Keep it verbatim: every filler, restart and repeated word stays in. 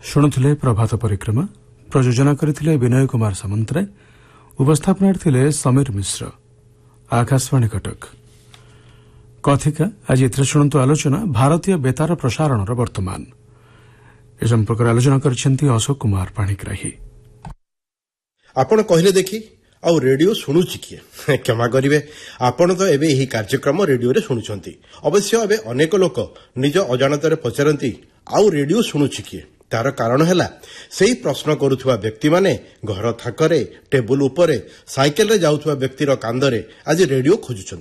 शुणुले प्रभात परिक्रमा प्रयोजना करथिले विनय कुमार सामंतराय उपस्थापना थिले समीर मिश्र आकाशवाणी कटक कथिका आज एथरे शुणु आलोचना भारतीय बेतार प्रसारणर वर्तमान ए संपर्क आलोचना करछन्ती अशोक कुमार पाणिग्राही। आपण कहले देखि आउ रेडियो शुणुछि किए क्षमा करिवे आपण तो एबे एही कार्यक्रम रेडियो रे शुणुछंती अवश्य एबे अनेक लोक निज अजाणतारे पचारंती आउ रेडियो शुणुछि किए तार कारण है से प्रश्न करुवा व्यक्ति माने घर थाकरे टेबुल उपरे साइकेल रे जाउथुवा व्यक्तिर कांदरे आज रेडियो खोजुछंती।